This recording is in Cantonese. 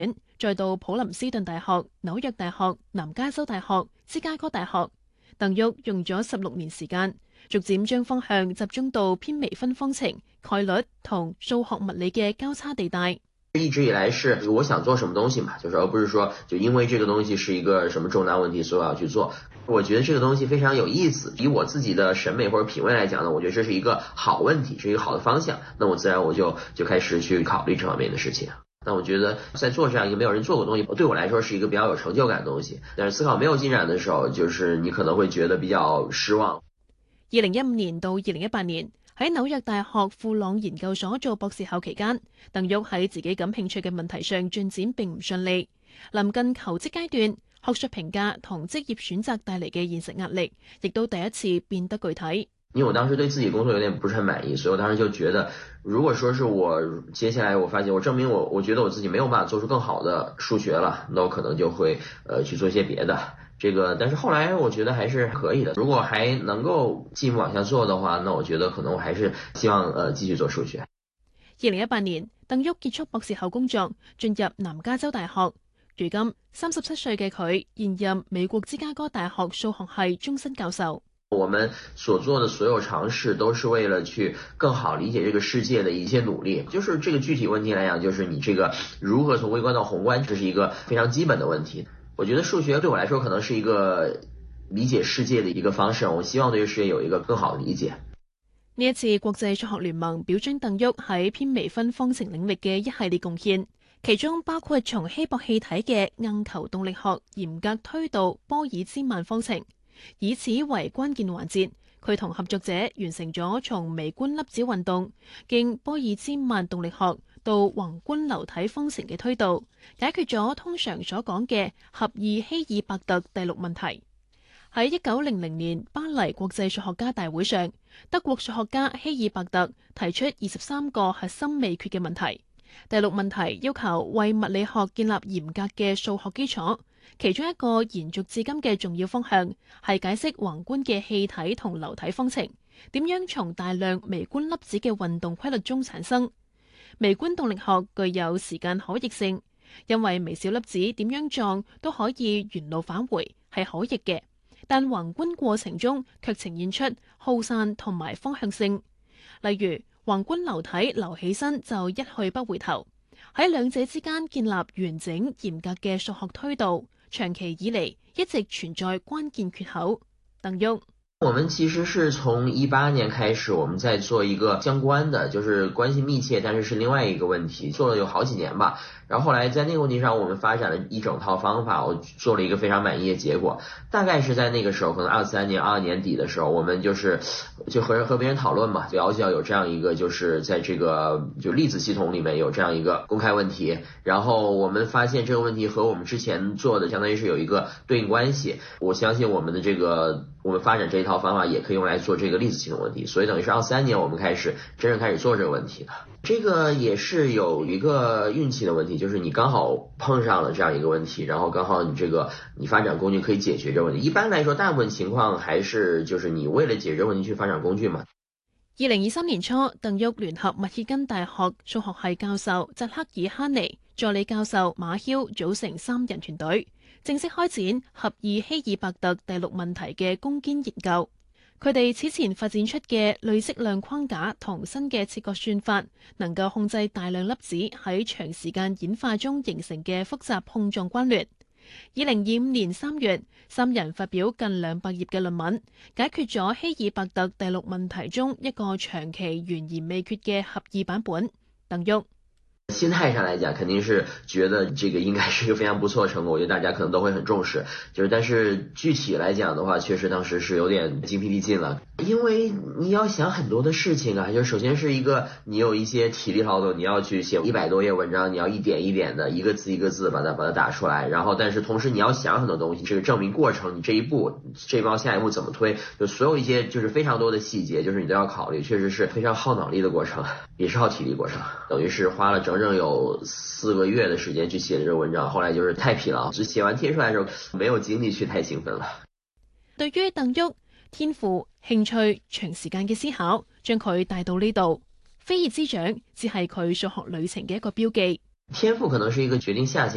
再到普林斯頓大學、紐約大學、南加州大學、芝加哥大學。鄧旭用咗16年時間，逐漸將方向集中到偏微分方程、概率同數學物理嘅交叉地帶。 一直以來是我想做什麼東西嘛，就是而不是說就因為這個東西是一個什麼重大問題，所以我要去做。我覺得這個東西非常有意思，以我自己的審美或者品味來講呢，我覺得這是一個好問題，是一個好的方向。那我自然我就開始去考慮這方面的事情。那我覺得在做這樣一個沒有人做過的東西，對我來說是一個比較有成就感的東西。但是思考沒有進展的時候，就是你可能會覺得比較失望。 2015年到2018年。喺紐約大學富朗研究所做博士後期間，鄧旭喺自己感興趣嘅問題上進展並唔順利。臨近求職階段，學術評價同職業選擇帶嚟嘅現實壓力，亦都第一次變得具體。 因為我當時對自己工作有點不是很滿意，所以我當時就覺得，如果說是我接下來我發現我證明我覺得我自己沒有辦法做出更好的數學了，那我可能就會去做一些別的。但是後來我覺得還是可以的。如果還能夠繼續往下做的話，那我覺得可能我還是希望繼續做數學。 2018年，鄧旭結束博士後工作，進入南加州大學。如今37歲嘅佢，現任美國芝加哥大學數學系終身教授。 我們所做的所有嘗試都是為了去更好理解這個世界的一些努力。就是這個具體問題來講，就是你這個如何從微觀到宏觀，這是一個非常基本的問題。我覺得數學對我來說可能是一個理解世界的一個方式，我希望對世界有一個更好的理解。 呢一次國際數學聯盟表彰鄧旭喺偏微分方程領域嘅一系列貢獻，其中包括從稀薄氣體嘅硬球動力學嚴格推導波爾茲曼方程，以此為關鍵環節，佢同合作者完成咗從微觀粒子運動經波爾茲曼動力學到宏觀流體方程嘅推導，解決咗通常所講嘅狹義希爾伯特第六問題。喺1900年巴黎國際數學家大會上，德國數學家希爾伯特提出23個核心未決嘅問題。第六問題要求為物理學建立嚴格嘅數學基礎，其中一個延續至今嘅重要方向係解釋宏觀嘅氣體同流體方程點樣從大量微觀粒子嘅運動規律中產生。微觀動力學具有時間可逆性，因為微小粒子點樣撞都可以原路返回，係可逆嘅。但宏觀過程中卻呈現出耗散同埋方向性。例如宏觀流體流起身就一去不回頭。喺兩者之間建立完整嚴格嘅數學推導，長期以嚟一直存在關鍵缺口。鄧旭。 我們其實是從18年開始，我們在做一個相關的，就是關係密切，但是是另外一個問題，做了有好幾年吧。然後後來在那個問題上，我們發展了一整套方法，我做了一個非常滿意的結果。大概是在那個時候，可能23年、22年底的時候，我們就和別人討論嘛，就要求有這樣一個，就是在這個就粒子系統裡面有這樣一個公開問題。然後我們發現這個問題和我們之前做的相當於是有一個對應關係。我相信我們的我們發展這一套方法也可以用來做這個粒子系統問題，所以等於是23年我們真正開始做這個問題的。這個也是有一個運氣的問題，就是你剛好碰上了這樣一個問題，然後剛好你發展工具可以解決這個問題。一般來說，大部分情況還是就是你為了解決問題去發展工具嘛。 2023年初，鄧旭聯合密歇根大學數學系教授扎克爾哈尼、助理教授馬肖組成3人團隊，正式開展狹義希爾伯特第六問題嘅攻堅研究。佢哋此前發展出嘅累積量框架同新嘅切割算法，能夠控制大量粒子喺長時間演化中形成嘅複雜碰撞關聯。2025年3月，3人發表近200頁嘅論文，解決咗希爾伯特第六問題中一個長期懸而未決嘅狹義版本。鄧旭。 心態上來講，肯定是覺得這個應該是一個非常不錯的成果，我覺得大家可能都會很重視。但是具體來講的話，確實當時是有點精疲力盡了，因為你要想很多的事情啊，就首先是一個你有一些體力勞動，你要去寫100多頁文章，你要一點一點的一個字一個字把它打出來，然後但是同時你要想很多東西，這個證明過程，你這一步下一步怎麼推，就所有一些就是非常多的細節，就是你都要考慮，確實是非常耗腦力的過程，也是耗體力過程，等於是花了整整有4個月的時間去寫這個文章，後來就是太疲勞，就寫完貼出來的時候沒有精力去太興奮了。 對於鄧旭，天賦、興趣、長時間嘅思考，將佢帶到呢度。飛葉之獎只係佢數學旅程嘅一個標記。 天賦可能是一個決定下限。